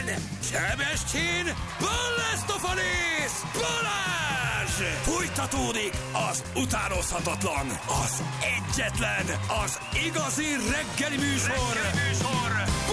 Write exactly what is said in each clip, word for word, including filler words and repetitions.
Sebestyén, Balázs! Balázs! Fújtatódik az utánozhatatlan, az egyetlen, az igazi reggeli műsor, reggeli műsor.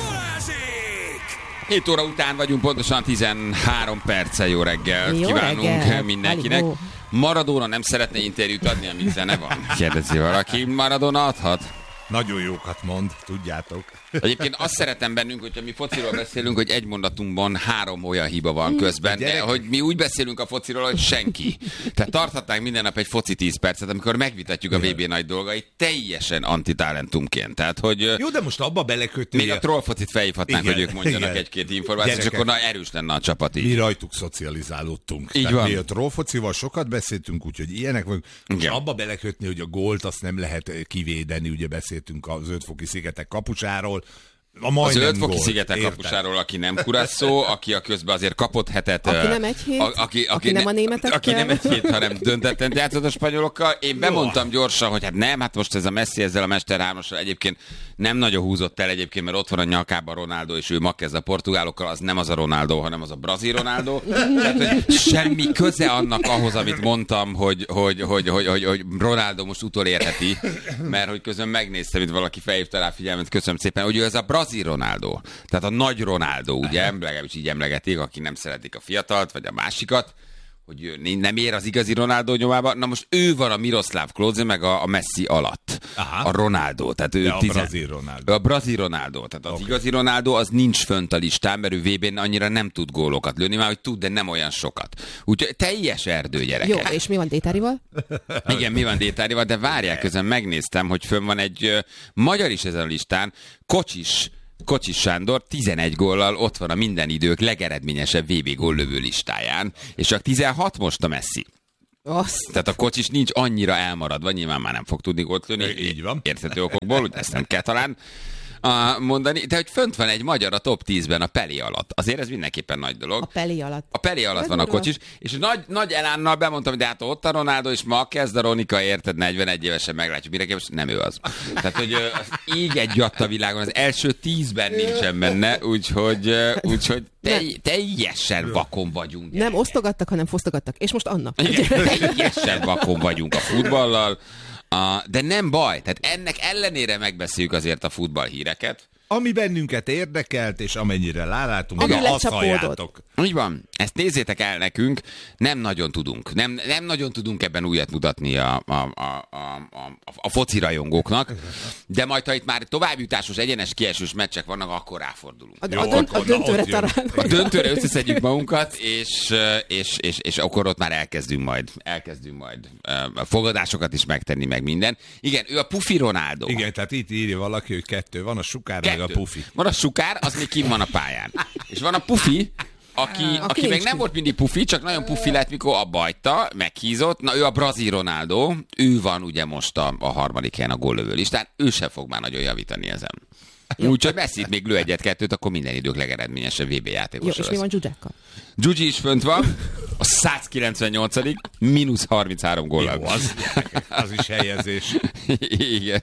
Balázsék! hét óra után vagyunk, pontosan tizenhárom perccel. Jó reggel Jó kívánunk reggel. mindenkinek. Halibó. Maradona nem szeretne interjút adni, amíg zene van? Kérdezi valaki. Maradona adhat? Nagyon jókat mond, tudjátok. Egyébként azt szeretem bennünk, hogyha mi fociról beszélünk, hogy egy mondatunkban három olyan hiba van közben, de hogy mi úgy beszélünk a fociról, hogy senki. Tehát tarthatnánk minden nap egy foci tíz percet, amikor megvitatjuk a vé bé nagy dolgait, teljesen antitalentumként. Tehát, hogy Jó, de most abba belekötni. még a trollfocit felhívhatnánk, Igen, hogy ők mondjanak igen. egy-két információt, és Gyerekek, akkor na, erős lenne a csapat így. Mi rajtuk szocializálódtunk. Így Tehát van. mi a trollfocival sokat beszéltünk, úgyhogy ilyenek vagyunk. És Igen. abba belekötni, hogy a gólt azt nem lehet kivédeni, ugye beszéltünk a Zöldfoki szigetek kapucsáról. A A majdnem Zöldfoki gólt, szigetek érted? kapusáról, aki nem Kurasszó, aki a közben azért kapott hetet. Aki ö, nem egy hét, a- aki, aki nem ne- a németekkel. Aki nem egy hét, hanem döntetten játszott a spanyolokkal. Én bemondtam gyorsan, hogy hát nem, hát most ez a Messi ezzel a Mester hármassal egyébként nem nagyon húzott el egyébként, mert ott van a nyakában Ronaldo, és ő ma kezd a portugálokkal, az nem az a Ronaldo, hanem az a brazil Ronaldo. Tehát, hogy semmi köze annak ahhoz, amit mondtam, hogy, hogy, hogy, hogy, hogy, hogy Ronaldo most utolérheti, mert hogy közben megnéztem, itt valaki felhívta rá figyelmet, köszönöm szépen, hogy ő ez a brazil Ronaldo. Tehát a nagy Ronaldo, ugye, legalábbis így emlegetik, aki nem szeretik a fiatalt, vagy a másikat, hogy ő nem ér az igazi Ronaldo nyomába. Na most ő van a Miroslav Klose meg a, a Messi alatt. Aha. A Ronaldo. Tehát ő De a tizen... brazil Ronaldo. Ő a brazil Ronaldo. Tehát az Oké. igazi Ronaldo az nincs fönt a listán, mert ő vé bén annyira nem tud gólokat lőni, már hogy tud, de nem olyan sokat. Úgyhogy teljes erdő, gyerekek. Jó, és mi van Détárival? Igen, mi van Détárival, de várják, közben megnéztem, hogy fönn van egy ö, magyar is ezen a listán, Kocsis, Kocsis Sándor tizenegy góllal ott van a minden idők legeredményesebb vé bé góllövő listáján, és csak tizenhat most a Messi. Azt. Tehát a Kocsis nincs annyira elmaradva, nyilván már nem fog tudni gólt lőni. Így van. Érthető okokból, úgy ezt nem kell talán uh, mondani, de hogy fönt van egy magyar a top tízben a Peli alatt. Azért ez mindenképpen nagy dolog. A Peli alatt. A Peli alatt Ez van a durva. Kocsis, és nagy, nagy elánnal bemondtam, hogy de hát ott a Ronaldo, és ma kezd a Ronika, érted, negyvenegy évesen meglátjuk, mire képest, nem ő az. Tehát, hogy ö, az ég egy jatt a világon, az első tízben nincsen benne, úgyhogy, ö, úgyhogy tej, teljesen vakon vagyunk. Nem osztogattak, hanem fosztogattak. És most Anna. Igen, teljesen vakon vagyunk a futballal, uh, de nem baj, tehát ennek ellenére megbeszéljük azért a futballhíreket. Ami bennünket érdekelt, és amennyire rálátunk, Ami azt lecsapódott. halljátok. Úgy van, ezt nézzétek el nekünk, nem nagyon tudunk. Nem, nem nagyon tudunk ebben újat mutatni a, a, a, a, a, a foci rajongóknak, de majd, ha itt már továbbjutásos, egyenes kiesős meccsek vannak, akkor ráfordulunk. A, Jó, a, dönt, a akkor na, döntőre ott jön. talán. A döntőre összeszedjük magunkat, és, és, és, és akkor ott már elkezdünk majd, elkezdünk majd uh, fogadásokat is megtenni, meg minden. Igen, ő a Pufi Ronaldo. Igen, tehát itt írja valaki, hogy kettő van, a Sukár meg a Pufi. Van a Sukár, az még kim van a pályán. És van a Pufi, aki, aki, aki még nincs nem ki. volt mindig Pufi, csak nagyon Pufi lett, mikor abba hagyta, meghízott. Na ő a brazil Ronaldo, ő van ugye most a, a harmadik helyen a góllövő listán, ő sem fog már nagyon javítani ezen. Úgyhogy Messi még lő egyet-kettőt, akkor minden idők legeredményesebb vé bé Jó, játékos és mi lesz. van Zsuzsákkal? Gyugyi is fönt van, a száz kilencvennyolcadik mínusz harminchárom góllal. Jó, az, az is helyezés. Igen.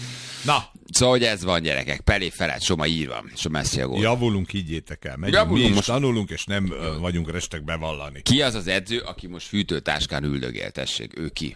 Na, Szóval, hogy ez van, gyerekek. Pelé felett, Soma írva, és a Messi a gól. javulunk, higgyétek el. Megyünk, Javulunk mi is most. tanulunk, és nem ö, vagyunk restek bevallani. Ki az az edző, aki most hűtőtáskán üldögél, tessék? Ő ki?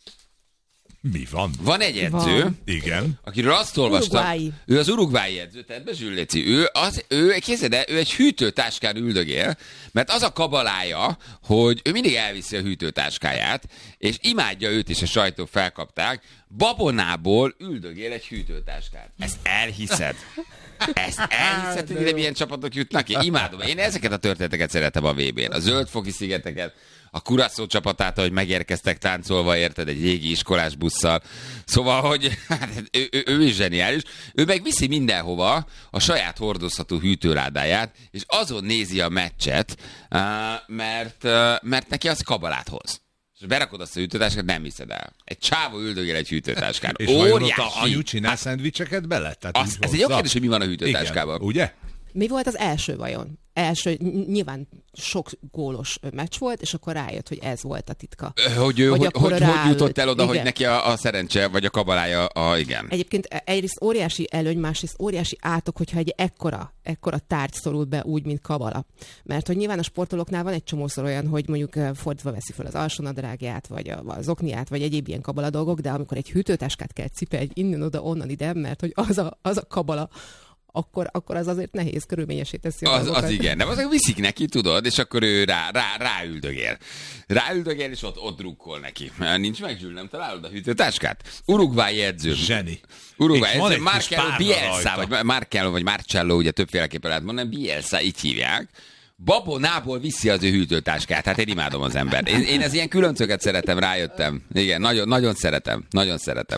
Mi van? Van egy edző, Van. Igen. akiről azt olvastam, Uruguayi. ő az urugvái edző, tehát Bezsülléci, ő, az, ő, képzeld el, ő egy hűtőtáskán üldögél, mert az a kabalája, hogy ő mindig elviszi a hűtőtáskáját, és imádja őt, és a sajtó felkapták, babonából üldögél egy hűtőtáskát. Ezt elhiszed? Ezt elhiszed, hogy ide milyen csapatok jutnak ki? Imádom. Én ezeket a történeteket szeretem a vé bén. A Zöldfoki szigeteket, a Curaçao csapatát, hogy megérkeztek táncolva, érted, egy régi iskolás busszal. Szóval, hogy hát, ő, ő, ő is zseniális. Ő meg viszi mindenhova a saját hordozható hűtőládáját, és azon nézi a meccset, uh, mert, uh, mert neki az kabalát hoz. És berakod azt a hűtőtáskát, nem hiszed el. Egy csávó üldögél egy hűtőtáskán. És vajon ott Óriási. a anyu csinál szendvicseket bele? Tehát Az, úgy ez egy jó hozza? kérdés, hogy mi van a hűtőtáskában. Igen, ugye? Mi volt az első vajon? Első, nyilván sok gólos meccs volt, és akkor rájött, hogy ez volt a titka. Hogy ő, hogy, hogy, hogy, hogy jutott el oda, igen. hogy neki a, a szerencse, vagy a kabalája, a, igen. Egyébként egyrészt óriási előny, másrészt óriási átok, hogyha egy ekkora, ekkora tárgy szorul be úgy, mint kabala. Mert hogy nyilván a sportolóknál van egy csomószor olyan, hogy mondjuk fordítva veszi fel az alsónadrágját, vagy az okniát, vagy egyéb ilyen kabala dolgok, de amikor egy hűtőtáskát kell cipelni innen oda, onnan ide, mert hogy az a, az a kabala, Akkor, akkor az azért nehéz, körülményesé teszi a az, dolgokat. az igen, de azok viszik neki, tudod, és akkor ő rá, rá, ráüldögél. Ráüldögél, és ott, ott drukkol neki. Nincs meg, Zsül, nem találod a hűtőtáskát? Uruguay edző. Zseni. Uruguay És van edző, egy kis Marcelo párna Bielsa, rajta. vagy Marcelo, vagy Marcello, ugye többféleképpen lehet mondani, Bielsa, így hívják. Babonából viszi az ő hűtőtáskát. Hát én imádom az embert. Én, én ez ilyen különcöket szeretem, rájöttem. Igen, nagyon, nagyon szeretem. Nagyon szeretem.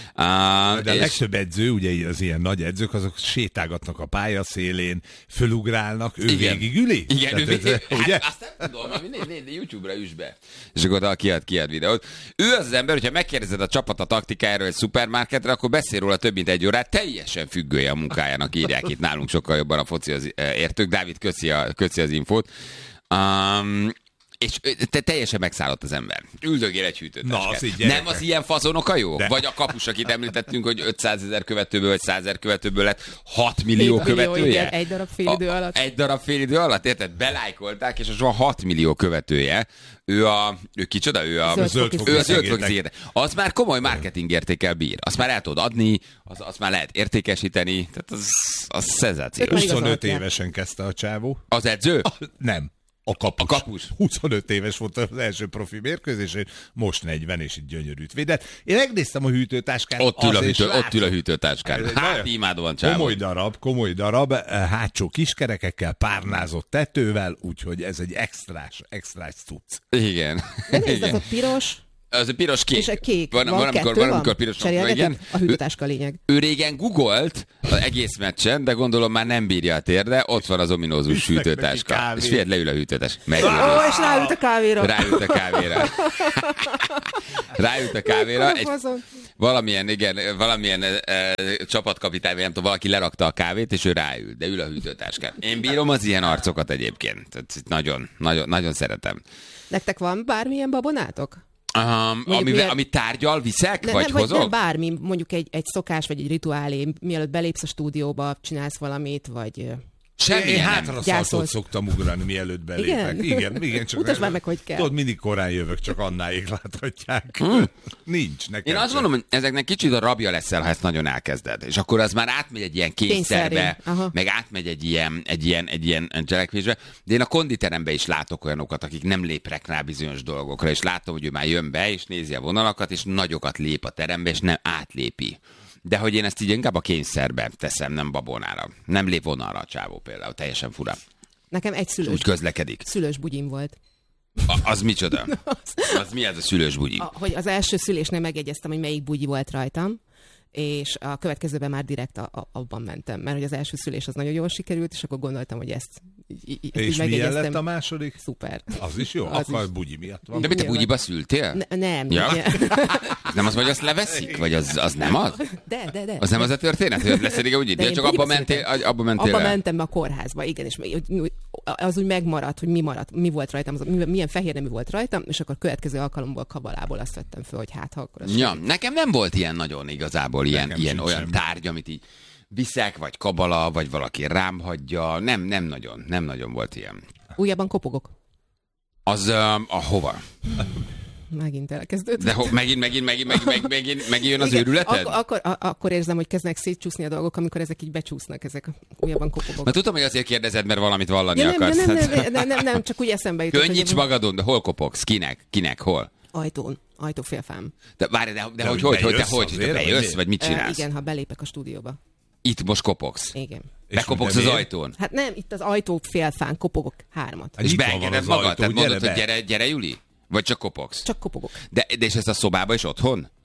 Uh, De a és... legtöbb edző, ugye az ilyen nagy edzők, azok sétálgatnak a pályaszélén, fölugrálnak, ő Igen. végigüli? Igen, ő Tehát, végig, ez, ugye? hát azt nem tudom, ami nézd, nézd, YouTube-ra üsd be. És akkor oda kiad, kiad videót. Ő az az ember, hogyha megkérdezed a csapat a taktikájáról egy szupermarketre, akkor beszél róla több mint egy órát, teljesen függője a munkájának, írják itt nálunk sokkal jobban a foci az értők. Dávid, köszi, a, köszi az infót. Um, és te teljesen megszállott az ember. Üldögél egy hűtőtáskát. Na, az így Nem gyerekek. az ilyen fazonok a jó? De. Vagy a kapus, akit említettünk, hogy ötszázezer követőből, vagy százezer követőből lett hat millió Hét millió, követője? igen, egy darab félidő A- alatt. Egy darab félidő alatt, érted? Belájkolták, és az van hat millió követője. Ő a... Ő kicsoda? Ő a... Zöldfoki Ő a szigetek. zöldfoki szigetek. Az már komoly marketing értékkel bír. Azt már el tudod adni, az, azt már lehet értékesíteni. Tehát az, az szenzációs. Meg huszonöt igazolják. évesen kezdte a csávó. Az edző? Nem. A kapus. A kapus. huszonöt éves volt az első profi mérkőzésén, most negyven, és itt gyönyörűt védett. Én megnéztem a hűtőtáskát. Ott ül a, az, és hűtő, ott látszott. ül a hűtőtáskán. Ez egy Hát nagyon imádóan csávó. Komoly darab, komoly darab, hátsó kiskerekekkel, párnázott tetővel, úgyhogy ez egy extrás, extrás cucc. Igen. De nézd, az Igen. a piros, Az a piros kék. és a kék. Van, Van, van, kettő amikor, van, van? amikor piros. Cserélgetik? Igen. A hűtőtáska a lényeg. Ő régen googolt az egész meccsen, de gondolom már nem bírja a térde, ott van az ominózus Visznek neki hűtőtáska. kávét. És figyelj, leül a hűtőtáska. Ó, Megül. és ráült a kávéra. Ráült a kávéra. Ráült a kávéra. Egy, Fazon. valamilyen, igen, valamilyen e, e, csapatkapitány, vagy nem tudom, valaki lerakta a kávét, és ő ráült, de ül a hűtőtáskán. Én bírom az ilyen arcokat egyébként. Tehát nagyon, nagyon, nagyon szeretem. Nektek van bármilyen babonátok? Um, ami, milyen- ami tárgyal viszek, Ne, vagy nem, vagy hozok? nem bármi, mondjuk egy, egy szokás, vagy egy rituálé, mielőtt belépsz a stúdióba, csinálsz valamit, vagy... ö, Semmi Én nem. hátra Gyászolsz. szaltot szoktam ugrani, mielőtt belépek. Igen? Igen, igen, csak Mutasd már meg, hogy kell. Tudod, mindig korán jövök, csak annáig láthatják. Hmm. Nincs nekem. Én azt sem. mondom, hogy ezeknek kicsit a rabja leszel, ha ezt nagyon elkezded. És akkor az már átmegy egy ilyen kényszerbe, Kényszerén, aha. meg átmegy egy ilyen, egy ilyen, egy ilyen cselekvésbe. De én a konditeremben is látok olyanokat, akik nem lépnek rá bizonyos dolgokra, és látom, hogy ő már jön be, és nézi a vonalakat, és nagyokat lép a terembe, és nem átlépi. De hogy én ezt így inkább a kényszerbe teszem, nem babonára. Nem lép vonalra a csávó például, teljesen fura. Nekem egy szülős, Úgy közlekedik. szülős bugyim volt. A, az micsoda? Az mi ez a szülős bugyi? A, hogy az első szülésnél megjegyeztem, hogy melyik bugyi volt rajtam, és a következőben már direkt a, a, abban mentem, mert hogy az első szülés az nagyon jól sikerült, és akkor gondoltam, hogy ezt így, így, így És milyen megjegyeztem. lett a második? Szuper. Az is jó? Az Akkor is. bugyi miatt van. De mit te Nyilván. bugyiba szültél? Ne, nem. Ja? Igen. Nem az, hogy azt leveszik? Vagy az, az nem az? De, de, de. Az nem az a történet, hogy lesz elég úgy, De de én csak abba bugyiba mentél, szültem. abba mentél Abba el. mentem be a kórházba, igen, és még- úgy- az úgy megmaradt, hogy mi maradt, mi volt rajtam, az, milyen fehér nemű volt rajtam, és akkor következő alkalomból kabalából azt vettem föl, hogy hát ha akkor az Ja, nekem nem volt ilyen nagyon igazából ilyen, Nekem ilyen sincs olyan semmi. tárgy, amit így viszek, vagy kabala, vagy valaki rám hagyja. Nem, nem nagyon, nem nagyon volt ilyen. újabban kopogok. Az um, a hova? Megint elkezdődött. De ho, megint, megint, megint, megint, megint, megint, megint jön az Igen, őrületed? Akkor, akkor, a- akkor érzem, hogy kezdnek szétcsúszni a dolgok, amikor ezek így becsúsznak, ezek újabban kopogok. Mert tudtam, hogy azért kérdezed, mert valamit vallani Ja, nem, akarsz. nem, nem, nem, nem, nem, nem, csak úgy eszembe jutott. Könnyíts hogy magadon, de hol kopogsz? Kinek? Kinek? Hol? Ajtón, ajtófélfám. De várj, de, de, De hogy, hogy hogy, hogy, te bejössz hogy, te azért, vagy bejössz, mi? vagy mit Uh, csinálsz? igen, ha belépek a stúdióba. Itt most kopogsz. Igen. És Bekopogsz de az miért? ajtón. Hát nem, itt az ajtó félfán kopogok hármat. Hát És nyitva van beengeded az magad? ajtó, Tehát mondod, gyere hogy be. gyere, gyere, Juli? Vagy csak kopogsz? Csak kopogok. De, de és ezt a szobába is otthon?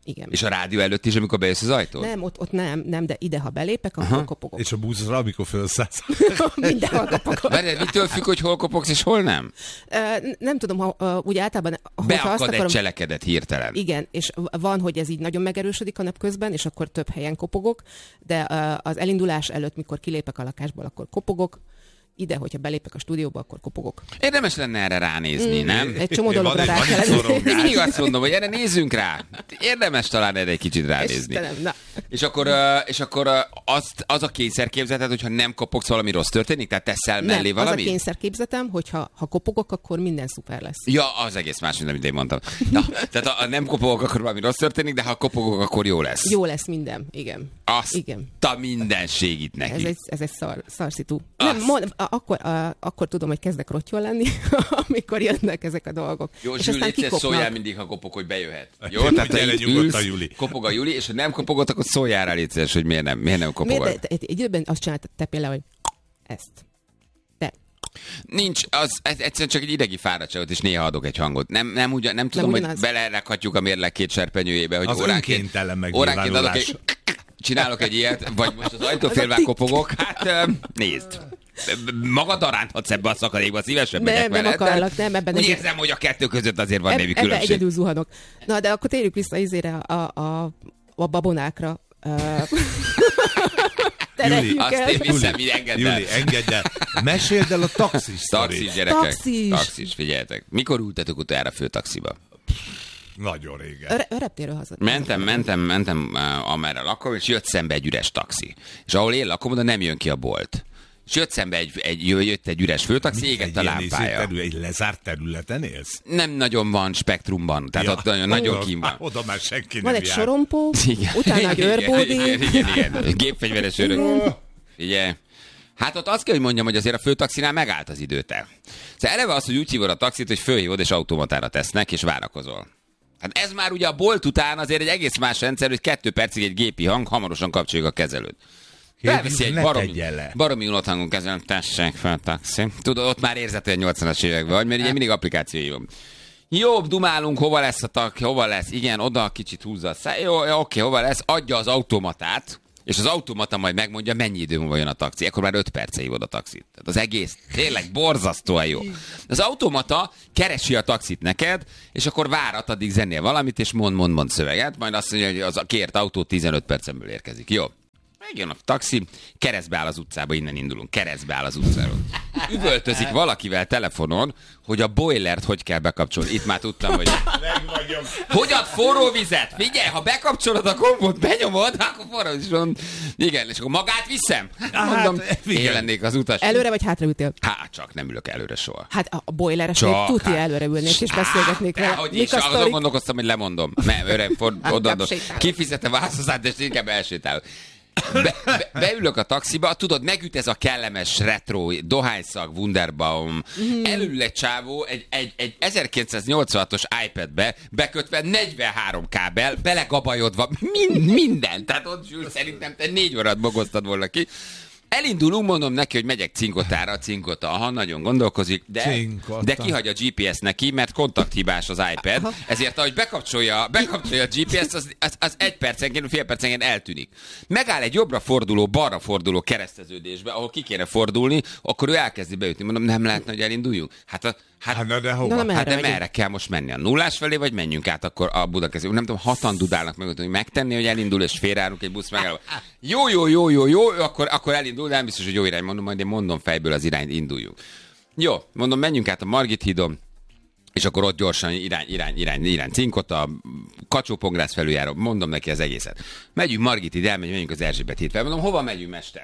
Igen. És a rádió előtt is, amikor bejössz az ajtón? Nem, ott, ott nem, nem, de ide, ha belépek, akkor kopogok. És a buszra, amikor felszállsz? Mindenhol kopogok. Várj, mitől függ, hogy hol kopogsz és hol nem? Uh, nem tudom, ha uh, úgy általában... Beakad egy akarom... cselekedet hirtelen. Igen, és van, hogy ez így nagyon megerősödik a nap közben, és akkor több helyen kopogok, de uh, az elindulás előtt, mikor kilépek a lakásból, akkor kopogok. Ide, hogyha belépek a stúdióba, akkor kopogok. Érdemes lenne erre ránézni, mm, nem? Egy csomó dologra rá kellene. Mindig azt mondom, hogy erre nézzünk rá. Érdemes talán erre egy kicsit ránézni. Istenem, na. És akkor, és akkor az, az a kényszerképzeted, hogyha nem kopogsz, valami rossz történik? Tehát teszel nem, mellé valami? Az a kényszerképzetem, hogyha ha kopogok, akkor minden szuper lesz. Ja, az egész más, mint amit én mondtam. Na, tehát ha nem kopogok, akkor valami rossz történik, de ha kopogok, akkor jó lesz. Jó lesz minden, igen. Azt igen. a mindenség itt neki. Ez egy, ez egy szar, szarszitu. Nem, mond, akkor, a, akkor tudom, hogy kezdek rottyol lenni, amikor jönnek ezek a dolgok. Jó, és Zsül, egyszer szóljál mindig, ha kopog, hogy bejöhet. Jó, tehát ha így ülsz, Juli. Kopog a Juli, és ha nem kopogott, akkor szóljál rá, légy, hogy miért nem, miért nem kopogod. Miért, de, de, egy időben azt csináltad te például, hogy ezt. Te. Nincs, az egyszerűen csak egy idegi fáradtságot, és néha adok egy hangot. Nem, nem, ugyan, nem tudom, nem hogy belerakhatjuk a mérleg két serpenyőjébe, hogy az óránként, óránként adok egy, csinálok egy ilyet, vagy most az ajtófélvel kopogok, hát nézd. Magaddal ránthatsz ebbe a szakadékba, szívesen nem, megyek nem veled. akarlak, nem, ebben úgy egy... érzem, hogy a kettő között azért van némi ebbe különbség. Ebbe egyedül zuhanok. Na, de akkor térjük vissza izére a, a, a babonákra. Juli, azt én vissza, mi engedd el. Juli, engedd el. Meséld el a taxis sztorit. Taxis, gyerekek. Taxis. Taxis, figyeljetek. Mikor ültetek utoljára főtaxiba? Nagyon régen. A, a reptérről haza. Mentem, mentem, mentem uh, amerre lakom, és jött szembe egy üres taxi. És ahol én lakom, oda nem jön ki a bolt. És jött szembe egy, egy, jött egy üres főtaxi, égett a lámpája. Terület, egy lezárt területen élsz? Nem nagyon van spektrumban, tehát ja, ott nagyon, nagyon kín van. Oda már senki van nem egy jár. sorompó, utána egy őrbódi. Igen, igen, igen. Gépfegyveres őrök. Figyelj. Hát ott azt kell, hogy mondjam, hogy azért a főtaxinál megállt az időte. Szóval eleve az, hogy úgy hívod a taxit, hogy fölhívod és automatára tesznek, és várakozol. Hát ez már ugye a bolt után azért egy egész más rendszer, hogy kettő percig egy gépi hang, hamarosan kapcsoljuk a kezelőt. Felveszi egy baromi, baromi unott hangon kezelőn, tessék fel taxi. Tudod, ott már érzed, hogy a nyolcvanas években vagy, mert ugye mindig applikációi van. Jó, dumálunk, hova lesz a tak, hova lesz, igen, oda kicsit húzza a száj, jó, jó, oké, hova lesz, adja az automatát, és az automata majd megmondja, mennyi idő múlva jön a taxi. Ekkor már öt perce hívod a taxit. Tehát az egész tényleg borzasztóan jó. Az automata keresi a taxit neked, és akkor várat, addig zenél valamit, és mond, mond, mond szöveget, majd azt mondja, hogy az a kért autó tizenöt percen belül érkezik. Jó. Megjön a taxi, keresztbe áll az utcába, innen indulunk, keresztbe áll az utcáról. Üvöltözik valakivel telefonon, hogy a boilert hogy kell bekapcsolni. Itt már tudtam, hogy... Hogy ad forró vizet? Figyelj, ha bekapcsolod a gombot, benyomod, akkor forró vizet. Igen, és akkor magát viszem? Mondom, hát, én lennék az utas. Előre vagy hátra ültél? Hát csak nem ülök előre soha. Hát a boileres még tuti hát. Előre ülnék, és beszélgetnék vele. Hogy is, azon gondolkoztam, hogy lemondom. Mert öreg, odaadom. Kifizette válaszozát, és inkább elsétálok. Be, be, beülök a taxiba, tudod, megüt ez a kellemes retro, dohányszag, Wunderbaum, mm. elül egy csávó egy, egy, egy ezerkilencszáznyolcvanhatos iPadbe bekötve negyvenhárom kábel, belegabajodva, mind, minden. Tehát ott Zsül, szerintem te négy órát bogoztad volna ki. Elindulunk, mondom neki, hogy megyek Cinkotára, Cinkota, aha, nagyon gondolkozik, de, de kihagy a gé pé es neki, mert kontakthibás az iPad, aha. Ezért ahogy bekapcsolja, bekapcsolja a gé pé es, az, az, az egy percenként, fél percenként eltűnik. Megáll egy jobbra forduló, balra forduló kereszteződésbe, ahol ki kéne fordulni, akkor ő elkezdi beütni. Mondom, nem lehetne, hogy elinduljunk? Hát a Hát, hát, de hova? Na, merre hát de merre kell most menni? A nullás felé, vagy menjünk át akkor a Budakeszi? Nem tudom, hatan dudálnak meg, hogy megtenni, hogy elindul, és félreállunk egy busz megálló. Jó, jó, jó, jó, jó, akkor, akkor elindul, de nem biztos, hogy jó irány. Mondom, majd én mondom fejből az irányt, induljunk. Jó, mondom, menjünk át a Margit hídon, és akkor ott gyorsan irány, irány, irány, irány Cinkota, Kacsó-Pongrász felüljáró, mondom neki az egészet. Megyünk Margit híd, elmegyünk, megyünk az Erzsébet hídvel. Mondom, hova megyünk, mester?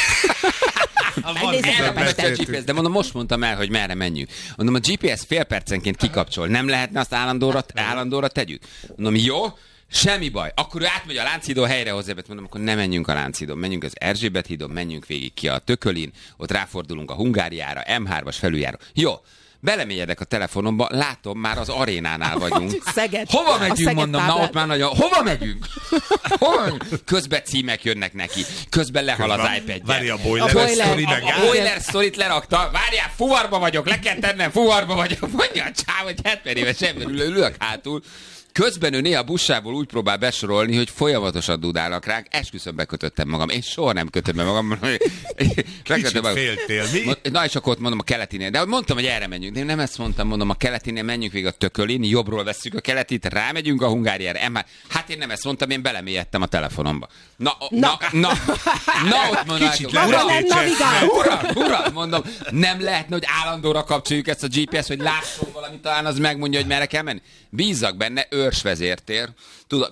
A gé pé es, de mondom, most mondtam el, hogy merre menjünk. Mondom, a gé pé es fél percenként kikapcsol. Nem lehetne azt állandóra, állandóra tegyük? Mondom, jó, semmi baj. Akkor ő átmegy a Lánchídon, helyre hozzá, mondom, akkor ne menjünk a Lánchídon, menjünk az Erzsébet hídon, menjünk végig ki a Tökölin, ott ráfordulunk a Hungáriára, em hármas felüljáró. Jó. Belemélyedek a telefonomba, látom, már az arénánál vagyunk. Szeged. Hova megyünk, mondom, na ott már nagyon... Hova megyünk? Hova megyünk? Közben címek jönnek neki. Közben lehal az iPad-je. Várja, a boiler, a boiler, a, a boiler sztorit lerakta. Várjál, fuvarba vagyok, le kell tennem, fuvarba vagyok. Mondja a csáv, hogy hetven éves ember ül, ülök hátul. Közben ő néha bussából úgy próbál besorolni, hogy folyamatosan dudálnak ránk. Esküszöm, bekötöttem magam. Én soha nem kötöm be magam. Kicsit féltél, mi? Na, és akkor ott mondom a keletinél. De mondtam, hogy erre menjünk. De én nem ezt mondtam, mondom a keletinél, menjünk végig a Tökölin, jobbról vesszük a keletit, rámegyünk a Hungáriára. Hát én nem ezt mondtam, én belemélyedtem a telefonomba. Na, na, na, na, na ott mondom, uram, uram, uram, mondom, nem lehetne, hogy állandóra kapcsoljuk ezt a gé pé es, hogy lásson valamit, talán az megmondja, hogy merre kell menni. Bízzak benne, őrsvezértér. Tudod,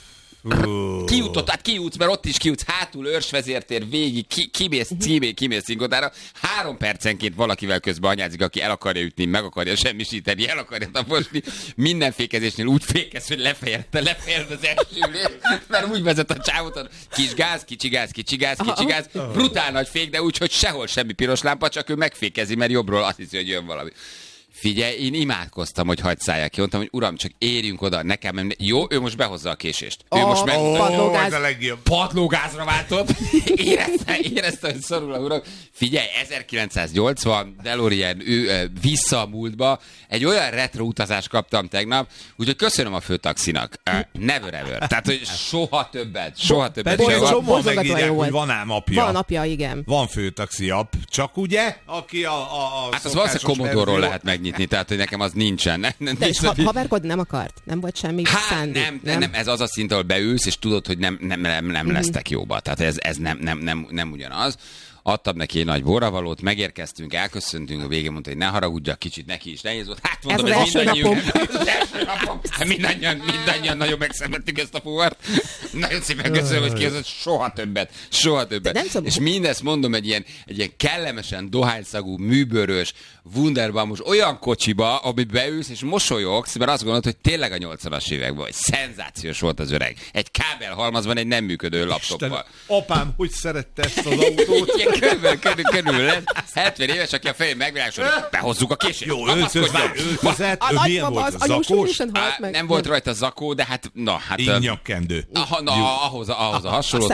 uh. kijutott, hát kijutsz, mert ott is kijutsz, hátul őrsvezértér, végig, ki, kimész, kimész, kimész Cinkotára. Három percenként valakivel közben anyázik, aki el akarja ütni, meg akarja semmisíteni, el akarja taposni. Minden fékezésnél úgy fékez, hogy lefejezte, lefejezte az első lép, mert úgy vezet a csávot, kis gáz, kicsi gáz, kicsi gáz, kicsi gáz, brutál nagy fék, de úgy, hogy sehol semmi piros lámpa, csak ő megfékezi, mert jobbról azt hiszi, hogy jön valami. Figyelj, én imádkoztam, hogy hagyd szállják ki. Mondtam, hogy uram, csak érjünk oda, nekem nem... Jó, ő most behozza a késést. Ő oh, most meg... Oh, padlógáz. Padlógázra váltott. Érezte, érezte, hogy szorul a uram. Figyelj, ezerkilencszáznyolcvan, DeLorean, ő vissza a múltba. Egy olyan retro utazást kaptam tegnap, úgyhogy köszönöm a főtaxinak. Uh, never ever. Tehát, hogy soha többet, soha többet. Pedig egy csomóan megírják, hogy van ám apja. Van apja, igen. Van főtaxi app, csak ugye, aki a, a, a hát az valószínűleg Commodore-ról lehet megnyitni, tehát, hogy nekem az nincsen. Ne, ne, de és ha, haverkodni nem akart? Nem volt semmi hát, szándék? Nem, nem, nem, ez az a szint, ahol beülsz, és tudod, hogy nem, nem, nem, nem lesztek jóba. Tehát ez, ez nem, nem, nem, nem ugyanaz. Adtam neki egy nagy borravalót, megérkeztünk, elköszöntünk, a végén mondta, hogy ne haragudjak, kicsit neki is nehéz volt. Hát mondom, ez, ez mindannyiunk. Az első napom. Mindannyian, mindannyian nagyon megszenvedtük ezt a fuvart. Nagyon szépen köszönöm, hogy kérdezett, soha többet, soha többet. És mindezt mondom egy ilyen, egy ilyen kellemesen dohányszagú, műbőrös, wunderbamos olyan kocsiba, amit beülsz, és mosolyogsz, mert azt gondolod, hogy tényleg a nyolcvanas években vagy. Szenzációs volt az öreg. Egy kábelhalmazban, egy nem működő laptoppal. Apám, hogy szerette ezt az autót? Körülbelül, körülbelül, körülbelül lesz. hetven éves, aki a fején megvilágosod, behozzuk a kését. Jó, öltözet, milyen volt a zakós? Nem volt rajta zakó, de hát, na, hát... Ínyakkendő. Ahhoz a hasonló.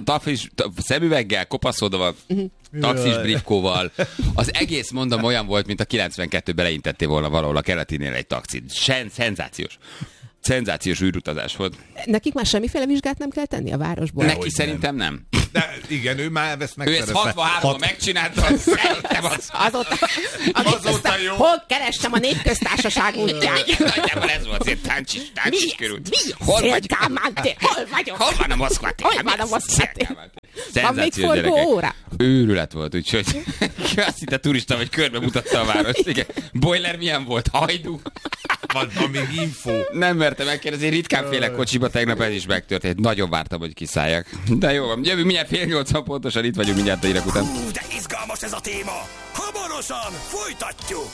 Szemüveggel, kopaszodva, taxis britkóval. Az egész, mondom, olyan volt, mint a kilencvenkettőben leintettél volna valahol a keletinél egy taxit. Szenzációs. Szenzációs űrutazás volt. Nekik már semmiféle vizsgát nem kell tenni a városból? Neki szerintem nem. De igen, ő már ezt megszerezte. Ő ezt hatvanháromban megcsinálta, szerintem az... Azóta, azóta jó. Hol kerestem a népköztársaság útját? Nagyjából ez volt azért táncsis, táncsis körült. Hol vagy? Hol vagyok? Hol van a Moszkva tér? Hol van a Moszkva tér? Van még forgó óra? Őrület volt, úgyhogy azt hitte turista, vagy körbe mutatta a várost. Igen. Boiler milyen volt? Hajdú? Van, van még info. Nem mertem megkérdezni, ritkán félek kocsiba, tegnap ez is megtörtént. Nagyon vártam, hogy kiszálljak. De jó van, jövünk mindjárt fél nyolcvan pontosan, itt vagyunk mindjárt a hírek után. Hú, de izgalmas ez a téma! Hamarosan folytatjuk!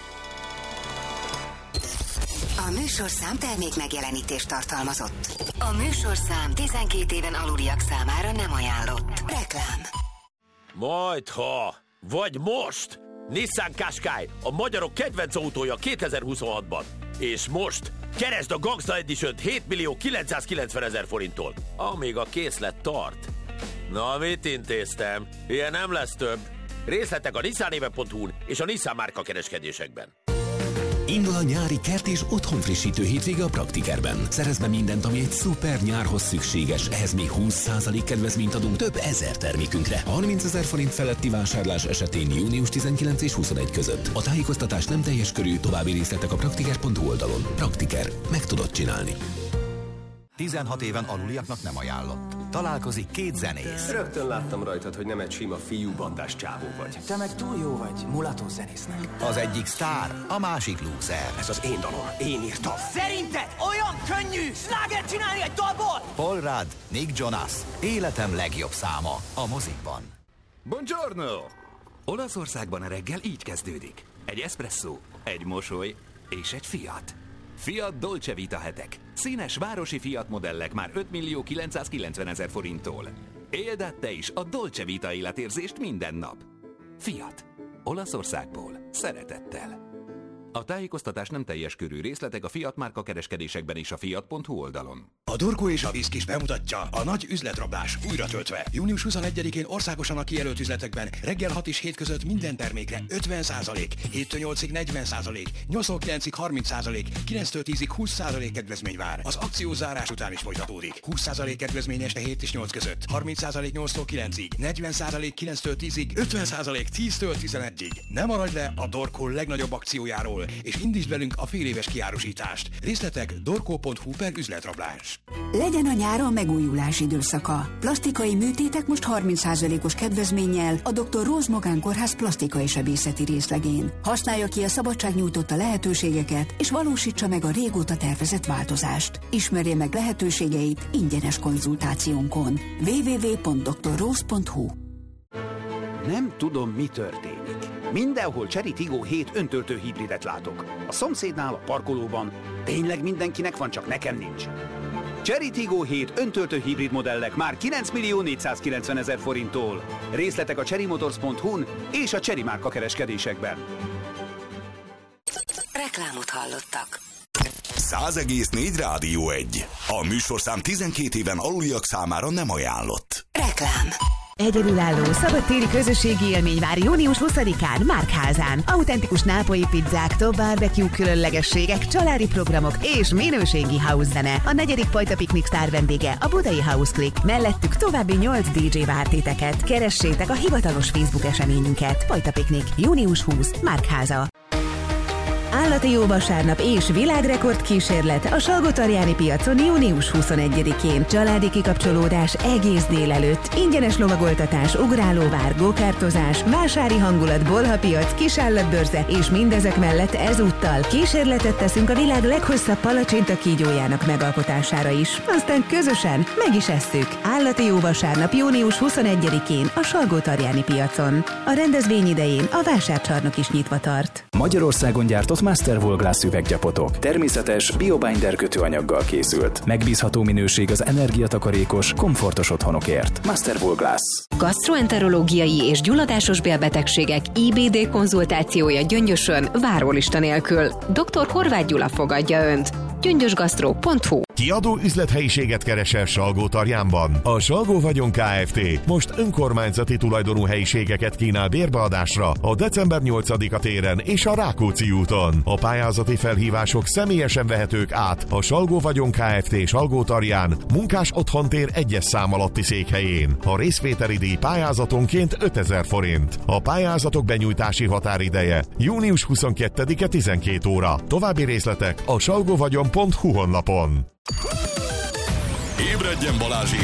A műsorszám termék megjelenítést tartalmazott. A műsorszám tizenkét éven aluliak számára nem ajánlott. Reklám. Majdha, vagy most! Nissan Qashqai, a magyarok kedvenc autója kétezer-huszonhatban. És most keresd a Gangsta Edition-t hét millió kilencszázkilencvenezer forinttól, amíg a készlet tart. Na, mit intéztem? Ilyen nem lesz több. Részletek a nissanéve pont hu-n és a Nissan márka kereskedésekben. Indul a nyári kert és otthonfrissítő hétvége a Praktikerben. Szerezz be mindent, ami egy szuper nyárhoz szükséges. Ehhez még húsz százalék kedvezményt adunk több ezer termékünkre. harmincezer forint feletti vásárlás esetén június tizenkilenc és huszonegy között. A tájékoztatás nem teljes körű, további részletek a praktiker pont hu oldalon. Praktiker. Meg tudod csinálni. tizenhat éven aluliaknak nem ajánlott. Találkozik két zenész. Rögtön láttam rajtad, hogy nem egy sima fiú bandás csávó vagy. Te meg túl jó vagy, mulató zenésznek. Az egyik sztár, a másik lúzer. Ez az én dalom, én írtam. Szerinted olyan könnyű slágert csinálni egy dalból? Paul Rudd, Nick Jonas, életem legjobb száma a mozikban. Buongiorno! Olaszországban a reggel így kezdődik. Egy eszpresszó, egy mosoly és egy Fiat. Fiat Dolce Vita hetek. Színes városi Fiat modellek már öt millió kilencszázkilencvenezer forinttól. Éld át te is a Dolce Vita életérzést minden nap. Fiat. Olaszországból. Szeretettel. A tájékoztatás nem teljes körű, részletek a Fiat márka kereskedésekben és a fiat pont hu oldalon. A Dorko és a Viszkis bemutatja a nagy üzletrablás újra töltve. június huszonegyedikén országosan a kijelölt üzletekben reggel hat és hét között minden termékre ötven százalék, héttől nyolcig negyven százalék, nyolctól kilencig harminc százalék, kilenctől tízig húsz százalék kedvezmény vár. Az akció zárás után is folytatódik. húsz százalék kedvezmény este hét és nyolc között, harminc százalék nyolctól kilencig, negyven százalék kilenctől tízig, ötven százalék tíztől tizenegyig. Ne maradj le a Dorko legnagyobb akciójáról, és indítsd velünk a féléves kiárusítást. Részletek dorko pont hu per üzletrablás. Legyen a nyáron megújulás időszaka. Plastikai műtétek most harminc százalékos kedvezménnyel a doktor Rose Magán Kórház plastikai sebészeti részlegén. Használja ki a szabadság nyújtotta lehetőségeket, és valósítsa meg a régóta tervezett változást. Ismerje meg lehetőségeit ingyenes konzultációnkon. double-u double-u double-u pont doktor rose pont hu. Nem tudom, mi történik. Mindenhol Chery Tiggo hét öntöltő hibridet látok. A szomszédnál, a parkolóban. Tényleg mindenkinek van, csak nekem nincs. Chery Tiggo hét öntöltő hibrid modellek már kilenc millió négyszázkilencven ezer forinttól. Részletek a chery motors pont hu-n és a Chery márka kereskedésekben. Reklámot hallottak. száz egész négy Rádió egy. A műsorszám tizenkét éven aluliak számára nem ajánlott. Reklám. Egyedülálló szabadtéri közösségi élmény vár június huszadikán Márkházán. Autentikus nápolyi pizzák, top barbecue különlegességek, családi programok és minőségi house zene. A negyedik Pajta Piknik sztár vendége a Budai House Click. Mellettük további nyolc dé dzsé vár titeket. Keressétek a hivatalos Facebook eseményünket. Pajta Piknik, június huszadika, Márkháza. Állati jó vasárnap és világrekord kísérlet a Salgótarjáni piacon június huszonegyedikén. Családi kikapcsolódás egész délelőtt, ingyenes lovagoltatás, ugrálóvár, gokártozás, vásári hangulat, bolhapiac, kisállatbörze, és mindezek mellett ezúttal kísérletet teszünk a világ leghosszabb palacsinta kígyójának megalkotására is. Aztán közösen meg is esszük. Állati jó vasárnap június huszonegyedikén a Salgótarjáni piacon. A rendezvény idején a vásárcsarnok is nyitva tart. Magyarországon gyártott Masterwool Glass üveggyapotok. Természetes, biobinder kötőanyaggal készült. Megbízható minőség az energiatakarékos, komfortos otthonokért. Masterwool Glass. Gastroenterológiai és gyulladásos bélbetegségek i bé dé konzultációja Gyöngyösön várólista nélkül. doktor Horváth Gyula fogadja Önt. gyöngyösgasztró pont hu. Kiadó üzlethelyiséget keresel Salgótarjánban? A Salgó Vagyon Kft. most önkormányzati tulajdonú helyiségeket kínál bérbeadásra a december nyolcadika téren és a Rákóczi úton. A pályázati felhívások személyesen vehetők át a Salgó Vagyon Kft. Salgótarján Munkás Otthontér egyes szám alatti székhelyén. A részvételi díj pályázatonként ötezer forint. A pályázatok benyújtási határideje június huszonkettedike tizenkét óra. További részletek a salgóvagyon pont hu honlapon. Ébredjen Balázsi!